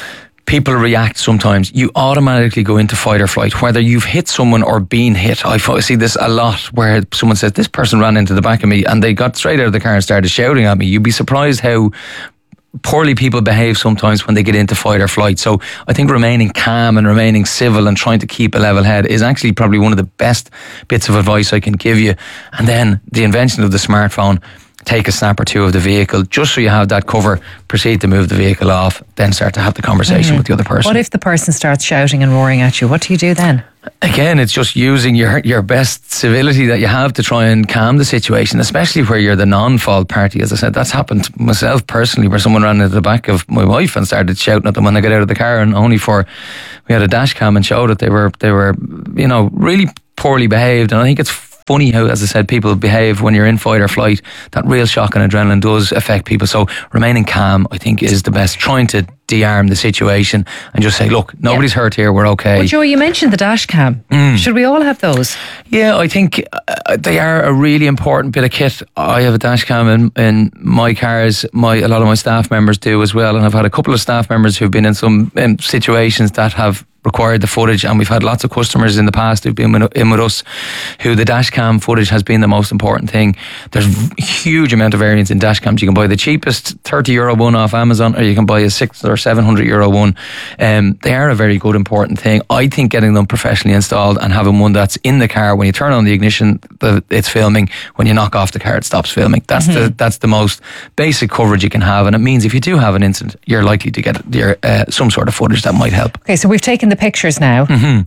people react sometimes. You automatically go into fight or flight, whether you've hit someone or been hit. I see this a lot where someone says, this person ran into the back of me, and they got straight out of the car and started shouting at me. You'd be surprised how poorly people behave sometimes when they get into fight or flight. So I think remaining calm and remaining civil and trying to keep a level head is actually probably one of the best bits of advice I can give you. And then the invention of the smartphone. Take a snap or two of the vehicle just so you have that cover. Proceed to move the vehicle off, then start to have the conversation with the other person. What if the person starts shouting and roaring at you? What do you do then? Again, it's just using your best civility that you have to try and calm the situation, especially where you're the non-fault party. As I said, that's happened to myself personally, where someone ran into the back of my wife and started shouting at them when they got out of the car, and we had a dash cam and showed that they were really poorly behaved. And I think it's funny how, as I said, people behave when you're in fight or flight. That real shock and adrenaline does affect people. So remaining calm, I think, is the best. Trying to de-arm the situation and just say, look, nobody's hurt here, we're okay. Well, Joe, you mentioned the dash cam. Should we all have those? Yeah, I think they are a really important bit of kit. I have a dash cam in my cars. A lot of my staff members do as well, and I've had a couple of staff members who've been in some situations that have required the footage, and we've had lots of customers in the past who've been in with us who the dash cam footage has been the most important thing. There's a huge amount of variance in dash cams. You can buy the cheapest €30 one off Amazon, or you can buy a €600 or €700 one. They are a very good, important thing. I think getting them professionally installed and having one that's in the car, when you turn on the ignition, it's filming. When you knock off the car, it stops filming. That's the most basic coverage you can have, and it means if you do have an incident, you're likely to get some sort of footage that might help. Okay, so we've taken the pictures now.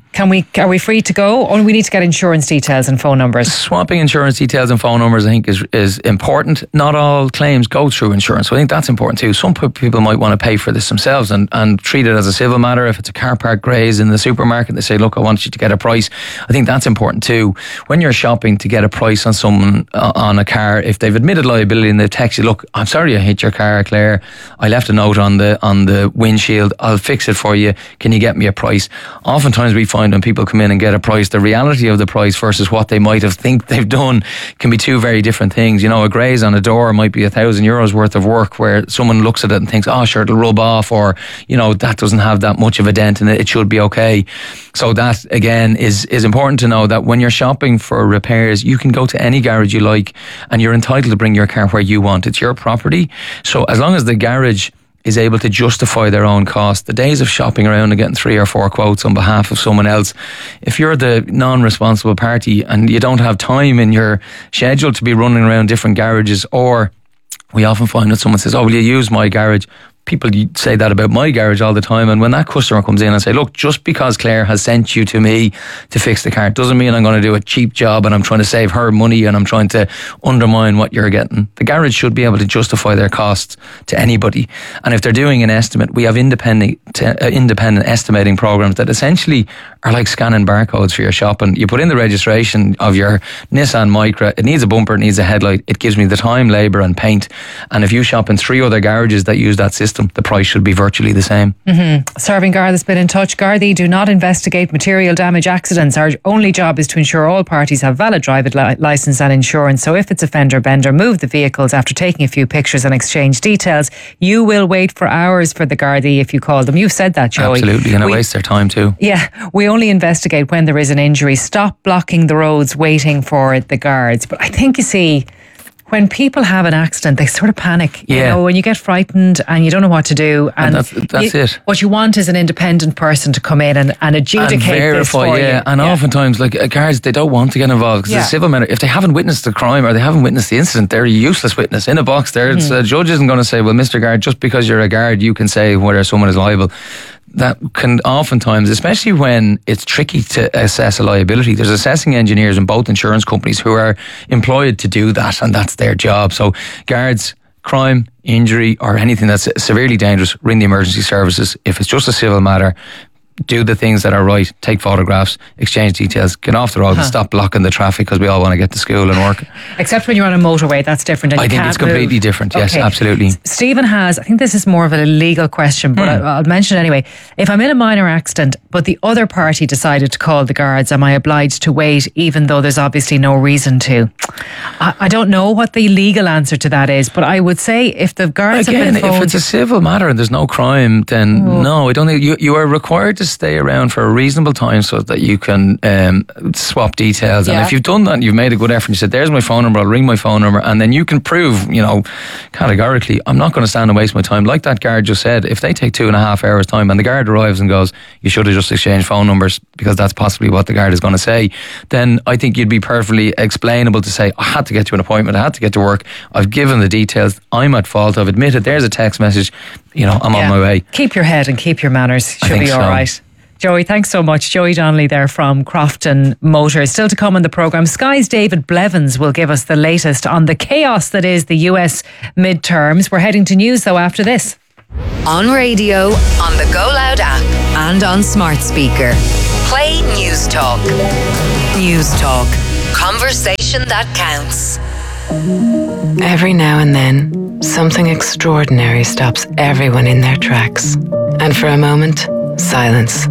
Are we free to go, or we need to get insurance details and phone numbers? Swapping insurance details and phone numbers, I think, is important. Not all claims go through insurance, so I think that's important too. Some people might want to pay for this themselves and treat it as a civil matter. If it's a car park graze in the supermarket, they say, look, I want you to get a price. I think that's important too. When you're shopping to get a price on someone on a car, if they've admitted liability and they've texted you, look, I'm sorry I hit your car, Claire, I left a note on the windshield, I'll fix it for you, can you get me a price? Oftentimes we find when people come in and get a price, the reality of the price versus what they might have think they've done can be two very different things. A graze on a door might be €1,000 worth of work, where someone looks at it and thinks, oh sure, it'll rub off, or that doesn't have that much of a dent in it, it should be okay. So that again is important to know, that when you're shopping for repairs, you can go to any garage you like and you're entitled to bring your car where you want. It's your property. So as long as the garage is able to justify their own cost, the days of shopping around and getting 3 or 4 quotes on behalf of someone else, if you're the non-responsible party and you don't have time in your schedule to be running around different garages, or we often find that someone says, oh, will you use my garage? People say that about my garage all the time, and when that customer comes in and say, look, just because Claire has sent you to me to fix the car doesn't mean I'm going to do a cheap job and I'm trying to save her money and I'm trying to undermine what you're getting. The garage should be able to justify their costs to anybody, and if they're doing an estimate, we have independent estimating programs that essentially are like scanning barcodes for your shopping. You put in the registration of your Nissan Micra, it needs a bumper, it needs a headlight, it gives me the time, labour and paint, and if you shop in 3 other garages that use that system, the price should be virtually the same. Serving Garda has been in touch. Gardaí do not investigate material damage accidents. Our only job is to ensure all parties have valid driving licence and insurance. So if it's a fender bender, move the vehicles after taking a few pictures and exchange details. You will wait for hours for the Gardaí if you call them. You've said that, Joey. Absolutely, and I waste their time too. Yeah, we only investigate when there is an injury. Stop blocking the roads waiting for the guards. But I think, you see, when people have an accident, they sort of panic. When you get frightened and you don't know what to do. And that's it. What you want is an independent person to come in and adjudicate and verify, this for you. And oftentimes, guards, they don't want to get involved because it's a civil matter. If they haven't witnessed the crime or they haven't witnessed the incident, they're a useless witness in a box there. The judge isn't going to say, well, Mr. Guard, just because you're a guard, you can say whether someone is liable. That can oftentimes, especially when it's tricky to assess a liability, there's assessing engineers in both insurance companies who are employed to do that, and that's their job. So guards, crime, injury or anything that's severely dangerous, ring the emergency services. If it's just a civil matter, do the things that are right, take photographs, exchange details, get off the road and stop blocking the traffic, because we all want to get to school and work. Except when you're on a motorway, that's different. And I think it's completely different, yes, absolutely. Stephen has, I think this is more of a legal question, but I'll mention it anyway. If I'm in a minor accident, but the other party decided to call the guards, am I obliged to wait even though there's obviously no reason to? I don't know what the legal answer to that is, but I would say if the guards have been phoned... if it's a civil matter and there's no crime, then no, I don't think you are required to stay around for a reasonable time so that you can swap details. And if you've done that and you've made a good effort and you said, there's my phone number, I'll ring my phone number, and then you can prove, categorically, I'm not going to stand and waste my time. Like that guard just said, if they take 2.5 hours time and the guard arrives and goes, you should have just exchanged phone numbers, because that's possibly what the guard is going to say, then I think you'd be perfectly explainable to say, I had to get to an appointment, I had to get to work, I've given the details, I'm at fault, I've admitted, there's a text message, I'm on my way. Keep your head and keep your manners. Should be all right. Joey, thanks so much. Joey Donnelly there from Crofton Motors. Still to come on the programme, Sky's David Blevins will give us the latest on the chaos that is the US midterms. We're heading to news though after this. On radio, on the Go Loud app, and on smart speaker. Play News Talk. News Talk. Conversation that counts. Every now and then, something extraordinary stops everyone in their tracks. And for a moment, silence.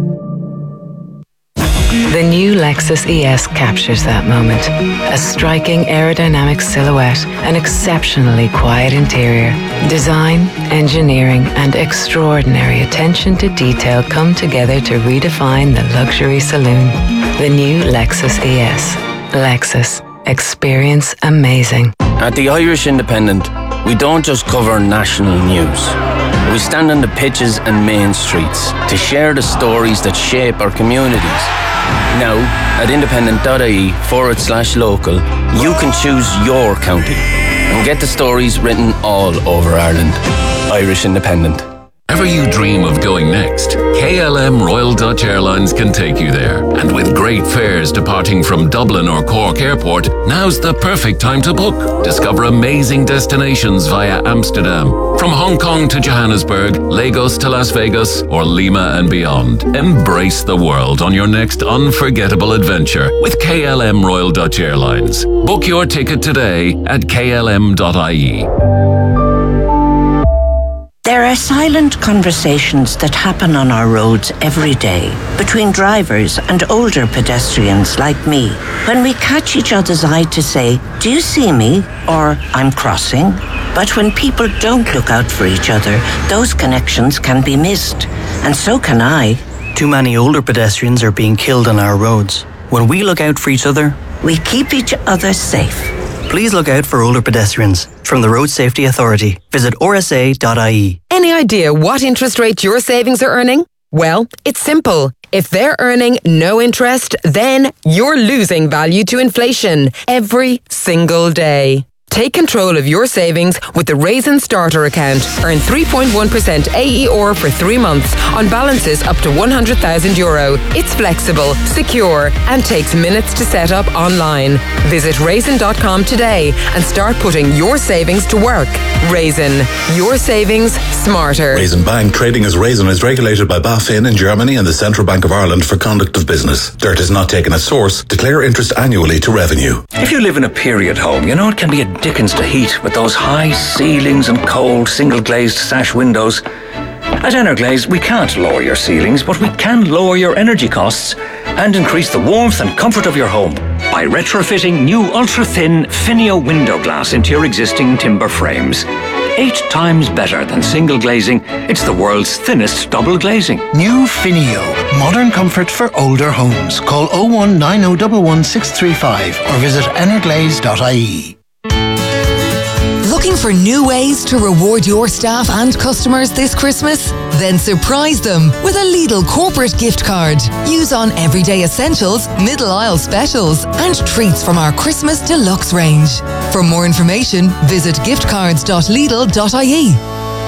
The new Lexus ES captures that moment. A striking aerodynamic silhouette, an exceptionally quiet interior. Design, engineering, and extraordinary attention to detail come together to redefine the luxury saloon. The new Lexus ES. Lexus. Experience amazing. At the Irish Independent, we don't just cover national news. We stand on the pitches and main streets to share the stories that shape our communities. Now, at independent.ie/local, you can choose your county and get the stories written all over Ireland. Irish Independent. Wherever you dream of going next, KLM Royal Dutch Airlines can take you there. And with great fares departing from Dublin or Cork Airport, now's the perfect time to book. Discover amazing destinations via Amsterdam. From Hong Kong to Johannesburg, Lagos to Las Vegas, or Lima and beyond. Embrace the world on your next unforgettable adventure with KLM Royal Dutch Airlines. Book your ticket today at klm.ie. There are silent conversations that happen on our roads every day between drivers and older pedestrians like me. When we catch each other's eye to say, "Do you see me?" or "I'm crossing." But when people don't look out for each other, those connections can be missed. And so can I. Too many older pedestrians are being killed on our roads. When we look out for each other, we keep each other safe. Please look out for older pedestrians. From the Road Safety Authority, visit rsa.ie. Any idea what interest rate your savings are earning? Well, it's simple. If they're earning no interest, then you're losing value to inflation every single day. Take control of your savings with the Raisin Starter account. Earn 3.1% AER for 3 months on balances up to €100,000. It's flexible, secure, and takes minutes to set up online. Visit raisin.com today and start putting your savings to work. Raisin. Your savings smarter. Raisin Bank, trading as Raisin, is regulated by BaFin in Germany and the Central Bank of Ireland for conduct of business. Dirt is not taken as source. Declare interest annually to revenue. If you live in a period home, you know it can be a dickens to heat with those high ceilings and cold single-glazed sash windows. At Energlaze, we can't lower your ceilings, but we can lower your energy costs and increase the warmth and comfort of your home by retrofitting new ultra-thin Finio window glass into your existing timber frames. 8 times better than single glazing. It's the world's thinnest double glazing. New Finio. Modern comfort for older homes. Call 019011635 or visit energlaze.ie. Looking for new ways to reward your staff and customers this Christmas? Then surprise them with a Lidl corporate gift card. Use on everyday essentials, middle aisle specials, and treats from our Christmas deluxe range. For more information, visit giftcards.lidl.ie.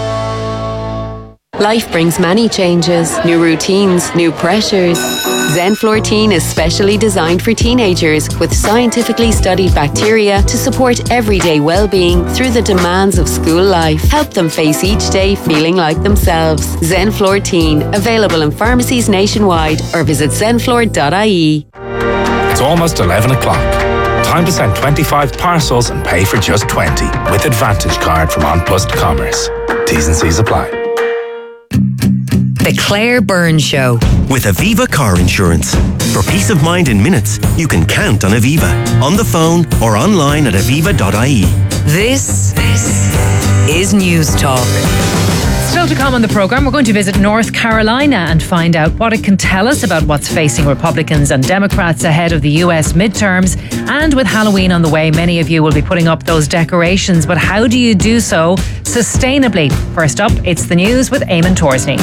Life brings many changes, new routines, new pressures. Zenflor Teen is specially designed for teenagers with scientifically studied bacteria to support everyday well-being through the demands of school life. Help them face each day feeling like themselves. Zenflor Teen, available in pharmacies nationwide or visit zenflor.ie. It's almost 11 o'clock. Time to send 25 parcels and pay for just 20 with Advantage Card from OnPlus Commerce. T's and C's apply. The Claire Byrne Show. With Aviva Car Insurance. For peace of mind in minutes, you can count on Aviva. On the phone or online at aviva.ie. This is News Talk. Still to come on the programme, we're going to visit North Carolina and find out what it can tell us about what's facing Republicans and Democrats ahead of the US midterms. And with Halloween on the way, many of you will be putting up those decorations. But how do you do so sustainably? First up, it's the news with Eamon Torsney.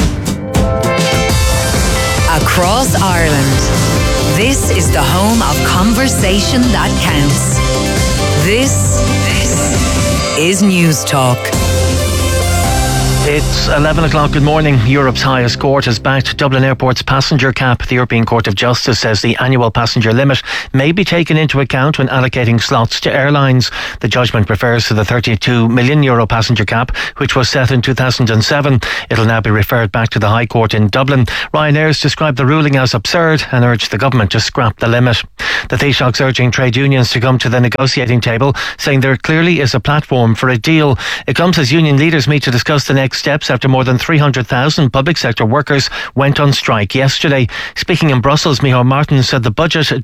Across Ireland, this is the home of conversation that counts. This is News Talk. It's 11 o'clock. Good morning. Europe's highest court has backed Dublin Airport's passenger cap. The European Court of Justice says the annual passenger limit may be taken into account when allocating slots to airlines. The judgment refers to the €32 million passenger cap, which was set in 2007. It'll now be referred back to the High Court in Dublin. Ryanair's described the ruling as absurd and urged the government to scrap the limit. The Taoiseach's urging trade unions to come to the negotiating table, saying there clearly is a platform for a deal. It comes as union leaders meet to discuss the next steps after more than 300,000 public sector workers went on strike yesterday. Speaking in Brussels, Micheál Martin said the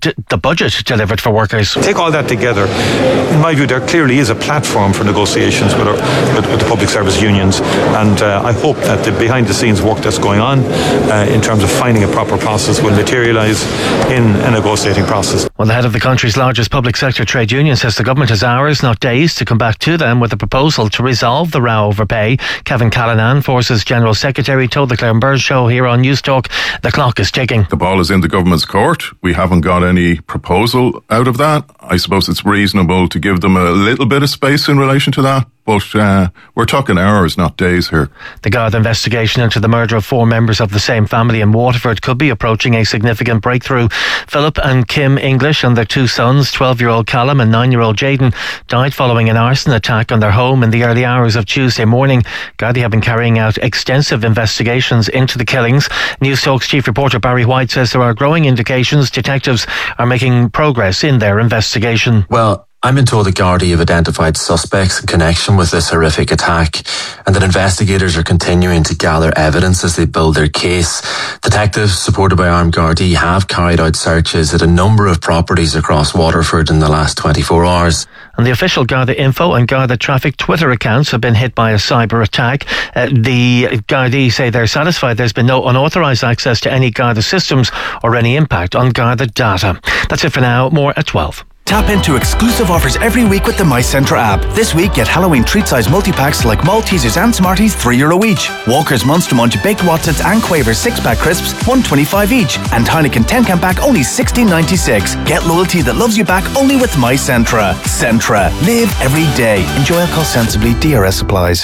budget delivered for workers. Take all that together. In my view, there clearly is a platform for negotiations with the public service unions, and I hope that the behind the scenes work that's going on in terms of finding a proper process will materialise in a negotiating process. Well, the head of the country's largest public sector trade union says the government has hours, not days, to come back to them with a proposal to resolve the row over pay. Kevin Callanan, Forces General Secretary, told the Claire Burge Show here on News Talk the clock is ticking. The ball is in the government's court. We haven't got any proposal out of that. I suppose it's reasonable to give them a little bit of space in relation to that. But we're talking hours, not days here. The Garda investigation into the murder of 4 members of the same family in Waterford could be approaching a significant breakthrough. Philip and Kim English and their 2 sons, 12-year-old Callum and 9-year-old Jaden, died following an arson attack on their home in the early hours of Tuesday morning. Garda have been carrying out extensive investigations into the killings. News Talk's chief reporter Barry White says there are growing indications detectives are making progress in their investigation. Well, I'm been told that Gardaí have identified suspects in connection with this horrific attack and that investigators are continuing to gather evidence as they build their case. Detectives, supported by armed Gardaí, have carried out searches at a number of properties across Waterford in the last 24 hours. And the official Garda Info and Garda Traffic Twitter accounts have been hit by a cyber attack. The Gardaí say they're satisfied there's been no unauthorised access to any Garda systems or any impact on Garda data. That's it for now. More at 12. Tap into exclusive offers every week with the MyCentra app. This week, get Halloween treat-size multi-packs like Maltesers and Smarties, €3 each. Walker's Monster Munch Baked Watsits and Quavers 6-pack crisps, $1.25 each. And Heineken 10-can pack, only $16.96. Get loyalty that loves you back only with MyCentra. Centra. Live every day. Enjoy alcohol sensibly. DRS applies.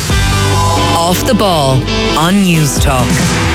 Off the ball on News Talk.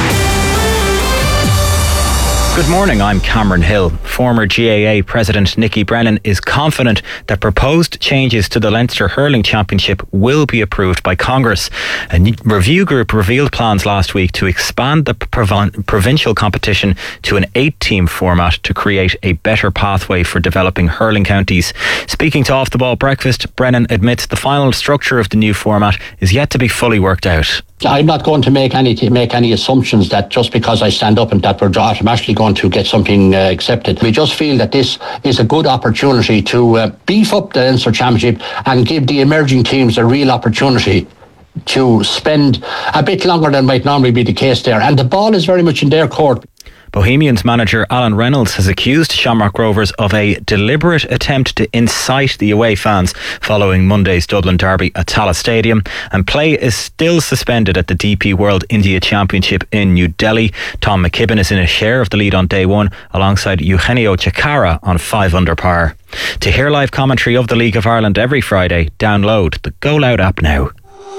Good morning, I'm Cameron Hill. Former GAA President Nicky Brennan is confident that proposed changes to the Leinster Hurling Championship will be approved by Congress. A review group revealed plans last week to expand the provincial competition to an 8-team format to create a better pathway for developing hurling counties. Speaking to Off the Ball Breakfast, Brennan admits the final structure of the new format is yet to be fully worked out. I'm not going to make any assumptions that just because I stand up and that we're automatically going to get something accepted. We just feel that this is a good opportunity to beef up the Leinster Championship and give the emerging teams a real opportunity to spend a bit longer than might normally be the case there. And the ball is very much in their court. Bohemians manager Alan Reynolds has accused Shamrock Rovers of a deliberate attempt to incite the away fans following Monday's Dublin derby at Tallaght Stadium, and play is still suspended at the DP World India Championship in New Delhi. Tom McKibben is in a share of the lead on day 1 alongside Eugenio Chacarra on 5 under par. To hear live commentary of the League of Ireland every Friday, download the Go Loud app now.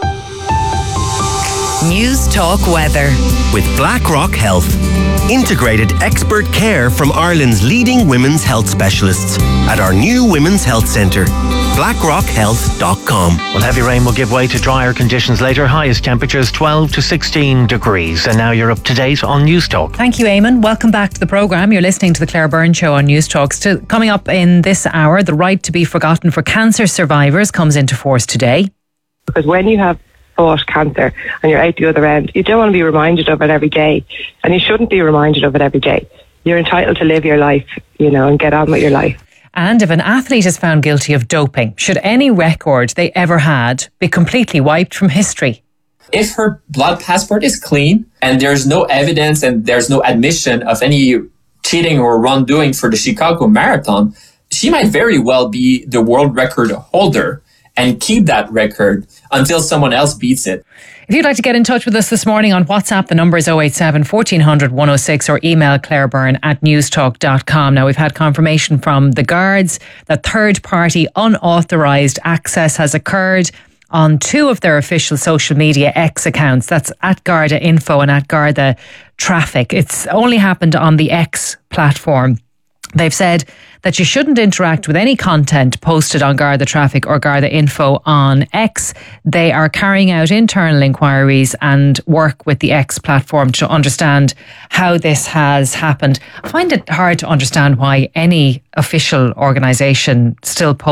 News Talk weather. With BlackRock Health. Integrated expert care from Ireland's leading women's health specialists at our new Women's Health Centre. BlackRockHealth.com. Well, heavy rain will give way to drier conditions later. Highest temperatures 12 to 16 degrees. And now you're up to date on News Talk. Thank you, Eamon. Welcome back to the programme. You're listening to the Claire Byrne Show on News Talk. Still coming up in this hour, the right to be forgotten for cancer survivors comes into force today. Because when you have fought cancer and you're out the other end, you don't want to be reminded of it every day, and you shouldn't be reminded of it every day. you're entitled to live your life, and get on with your life. And if an athlete is found guilty of doping, should any record they ever had be completely wiped from history? If her blood passport is clean and there's no evidence and there's no admission of any cheating or wrongdoing for the Chicago Marathon, she might very well be the world record holder and keep that record until someone else beats it. If you'd like to get in touch with us this morning on WhatsApp, the number is 087 1400 106 or email clairebyrne@newstalk.com. Now, we've had confirmation from the guards that third-party unauthorised access has occurred on two of their official social media X accounts. That's at Garda Info and at Garda Traffic. It's only happened on the X platform. They've said that you shouldn't interact with any content posted on Garda Traffic or Garda Info on X. They are carrying out internal inquiries and work with the X platform to understand how this has happened. I find it hard to understand why any official organisation still posts